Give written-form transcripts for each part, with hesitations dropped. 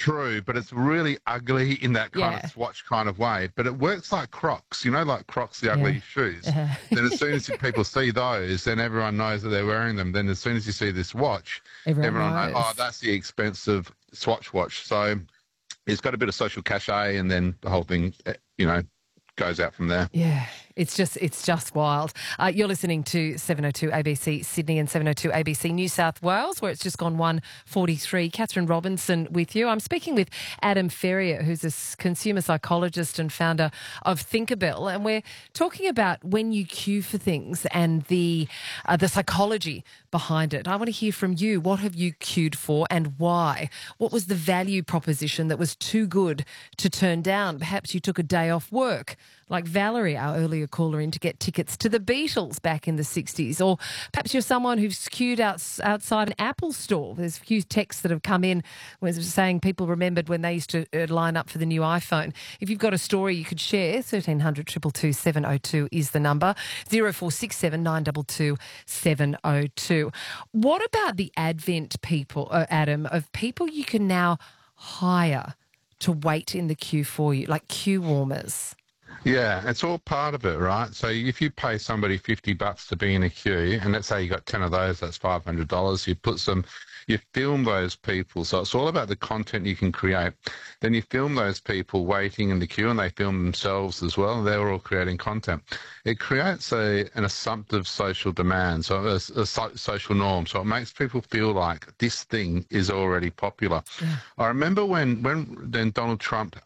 True, but it's really ugly in that kind of Yeah. swatch kind of way. But it works like Crocs, like Crocs, the Yeah. ugly shoes. Yeah. Then as soon as people see those, then everyone knows that they're wearing them. Then as soon as you see this watch, Everyone everyone knows, oh, knows. that's the expensive Swatch watch. So it's got a bit of social cachet, and then the whole thing, goes out from there. Yeah, it's just wild. You're listening to 702 ABC Sydney and 702 ABC New South Wales, where it's just gone 1:43. Catherine Robinson with you. I'm speaking with Adam Ferrier, who's a consumer psychologist and founder of Thinkable, and we're talking about when you queue for things and the psychology behind it. I want to hear from you. What have you queued for and why? What was the value proposition that was too good to turn down? Perhaps you took a day off work, like Valerie, our earlier caller in, to get tickets to the Beatles back in the 60s. Or perhaps you're someone who's queued outside an Apple store. There's a few texts that have come in saying people remembered when they used to line up for the new iPhone. If you've got a story you could share, 1300 222 702 is the number, 0467 922 702. What about the advent, people, Adam, of people you can now hire to wait in the queue for you, like queue warmers? Yeah, it's all part of it, right? So if you pay somebody $50 to be in a queue, and let's say you got 10 of those, that's $500. You film those people. So it's all about the content you can create. Then you film those people waiting in the queue, and they film themselves as well. And they're all creating content. It creates an assumptive social demand, so a social norm. So it makes people feel like this thing is already popular. Yeah. I remember when Donald Trump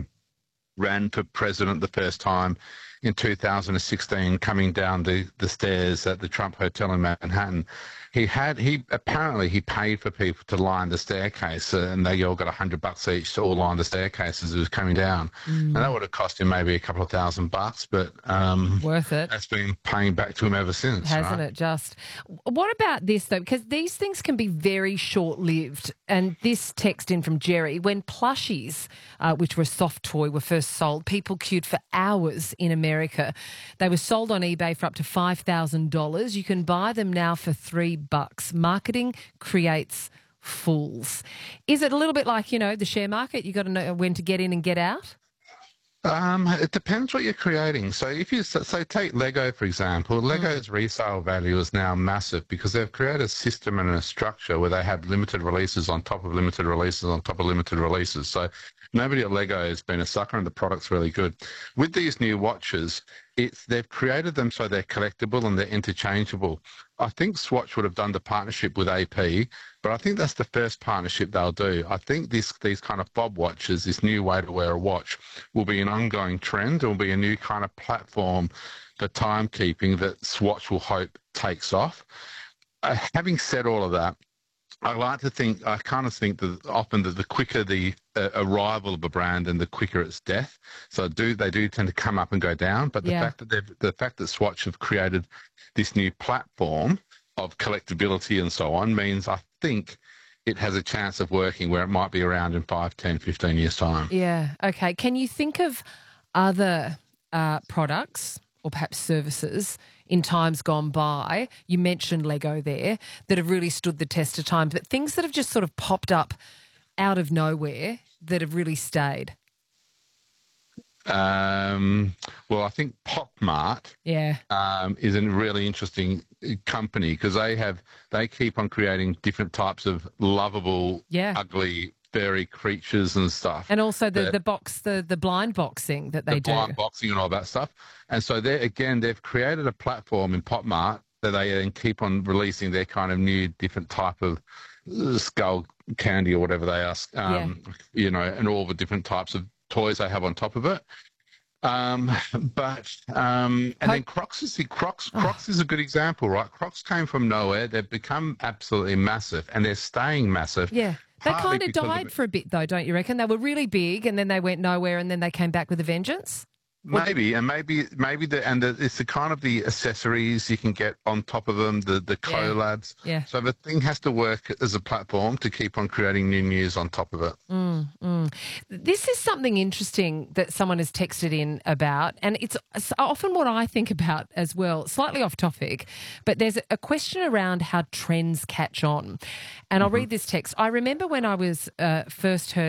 ran for president the first time in 2016, coming down the stairs at the Trump Hotel in Manhattan. He apparently paid for people to line the staircase, and they all got $100 each to all line the staircase as it was coming down. And that would have cost him maybe a couple of $1,000, but Worth it. that's been paying back to him ever since, Hasn't right? it just? What about this, though? Because these things can be very short-lived. And this text in from Jerry, when plushies, which were a soft toy, were first sold, people queued for hours in America. They were sold on eBay for up to $5,000. You can buy them now for $3. Marketing creates fools. Is it a little bit like, the share market? You got to know when to get in and get out? It depends what you're creating. So if you take Lego, for example, Lego's resale value is now massive because they've created a system and a structure where they have limited releases on top of limited releases on top of limited releases. So nobody at Lego has been a sucker, and the product's really good. With these new watches, they've created them so they're collectible and they're interchangeable. I think Swatch would have done the partnership with AP, but I think that's the first partnership they'll do. I think these kind of fob watches, this new way to wear a watch, will be an ongoing trend. It will be a new kind of platform for timekeeping that Swatch will hope takes off. Having said all of that, I kind of think that often that the quicker the arrival of a brand and the quicker its death. So they do tend to come up and go down. But the fact that Swatch have created this new platform of collectability and so on means I think it has a chance of working where it might be around in 5, 10, 15 years' time. Yeah. Okay. Can you think of other products or perhaps services in times gone by? You mentioned Lego there, that have really stood the test of time, but things that have just sort of popped up out of nowhere that have really stayed. Well, I think PopMart is a really interesting company because they keep on creating different types of lovable, ugly furry creatures and stuff. And also the blind boxing that they do. The blind boxing and all that stuff. And so they've created a platform in PopMart that they then keep on releasing their kind of new different type of skull candy or whatever they ask, and all the different types of toys they have on top of it. And then Crocs is a good example, right? Crocs came from nowhere. They've become absolutely massive, and they're staying massive. Yeah. They kind of died for a bit, though, don't you reckon? They were really big, and then they went nowhere, and then they came back with a vengeance. Maybe it's the kind of the accessories you can get on top of them, the collabs. Yeah. So the thing has to work as a platform to keep on creating new news on top of it. This is something interesting that someone has texted in about, and it's often what I think about as well, slightly off topic, but there's a question around how trends catch on. And I'll read this text. I remember when I was first heard